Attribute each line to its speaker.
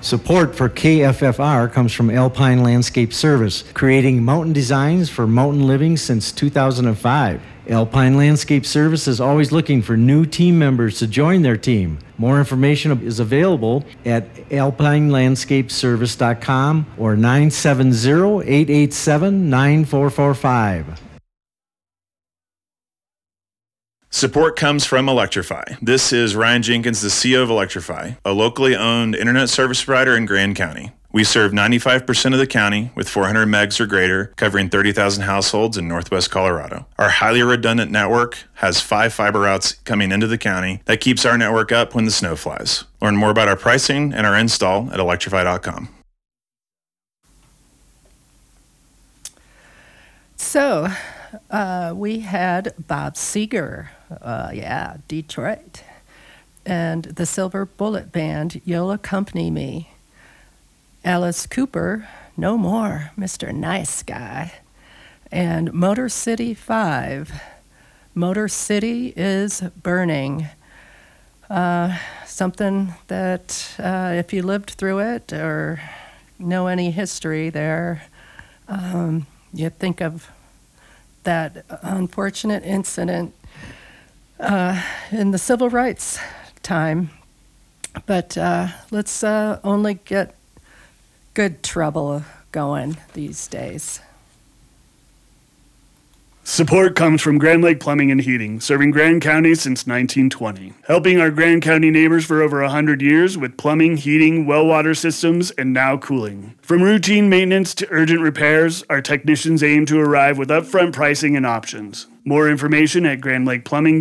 Speaker 1: Support for KFFR comes from Alpine Landscape Service, creating mountain designs for mountain living since 2005. Alpine Landscape Service is always looking for new team members to join their team. More information is available at alpinelandscapeservice.com or 970-887-9445.
Speaker 2: Support comes from Electrify. This is Ryan Jenkins, the CEO of Electrify, a locally owned internet service provider in Grand County. We serve 95% of the county with 400 megs or greater, covering 30,000 households in northwest Colorado. Our highly redundant network has 5 fiber routes coming into the county that keeps our network up when the snow flies. Learn more about our pricing and our install at electrify.com.
Speaker 3: So, we had Bob Seger, Detroit, and the Silver Bullet Band, You'll Accompany Me. Alice Cooper, No More, Mr. Nice Guy, and Motor City 5, Motor City is Burning. Something that if you lived through it or know any history there, you think of that unfortunate incident in the civil rights time. But let's only get good trouble going these days.
Speaker 4: Support comes from Grand Lake Plumbing and Heating, serving Grand County since 1920. Helping our Grand County neighbors for over 100 years with plumbing, heating, well water systems, and now cooling. From routine maintenance to urgent repairs, our technicians aim to arrive with upfront pricing and options. More information at grandlakeplumbing.com.